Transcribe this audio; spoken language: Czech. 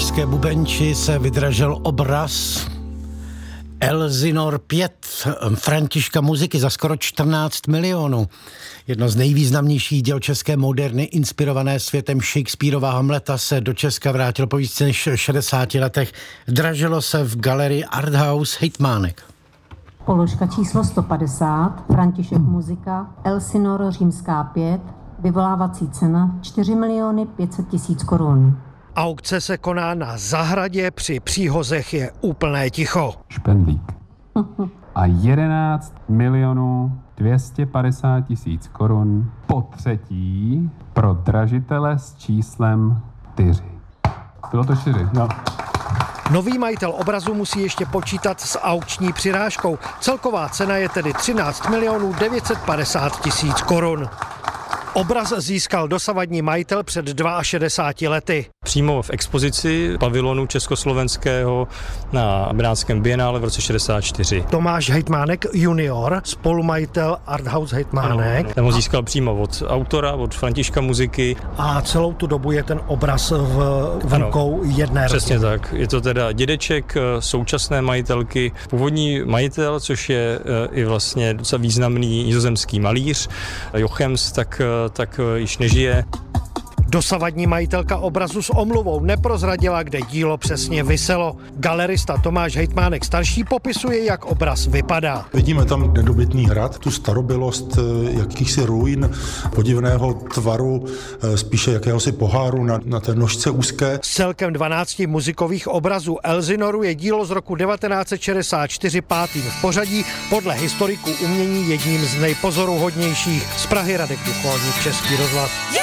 pražské Bubenči se vydražil obraz Elsinore 5 Františka Muziky za skoro 14 milionů. Jedno z nejvýznamnějších děl české moderny, inspirované světem Shakespearova Hamleta, se do Česka vrátil po více než 60 letech. Dražilo se v galerii Arthouse Hejtmánek. Položka číslo 150, František Muzika, Elsinore římská 5, vyvolávací cena 4 500 000 korun. Aukce se koná na zahradě, při příhozech je úplné ticho. Špendlík. A 11 250 000 korun po třetí pro dražitele s číslem 4. Bylo to 4, no. Nový majitel obrazu musí ještě počítat s aukční přirážkou. Celková cena je tedy 13 950 000 korun. Obraz získal dosavadní majitel před 62 lety. Přímo v expozici pavilonu československého na Benátském bienále v roce 64. Tomáš Hejtmánek junior, spolumajitel Arthouse Hejtmánek. Ten ho získal přímo od autora, od Františka Muziky. A celou tu dobu je ten obraz v rukou jedné rodiny. Přesně tak. Je to teda dědeček současné majitelky. Původní majitel, což je i vlastně docela významný nizozemský malíř, Jochems, tak již nežije. Dosavadní majitelka obrazu s omluvou neprozradila, kde dílo přesně viselo. Galerista Tomáš Hejtmánek starší popisuje, jak obraz vypadá. Vidíme tam nedobytný hrad, tu starobylost jakýchsi ruin, podivného tvaru, spíše jakéhosi poháru na té nožce úzké. Z celkem 12 muzikových obrazů Elsinoru je dílo z roku 1964 pátým v pořadí, podle historiků umění jedním z nejpozoruhodnějších. Z Prahy Radek Ducholník, Český rozhlas.